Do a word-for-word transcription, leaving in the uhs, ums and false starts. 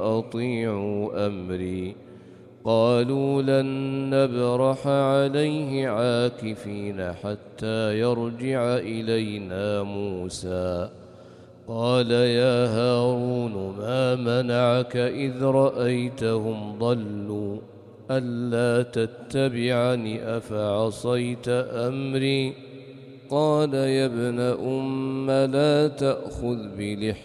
أطيعوا أمري. قالوا لن نبرح عليه عاكفين حتى يرجع إلينا موسى. قال يا هارون ما منعك إذ رأيتهم ضلوا ألا تتبعني أفعصيت أمري. قال يا ابن أم لا تأخذ بلحيتي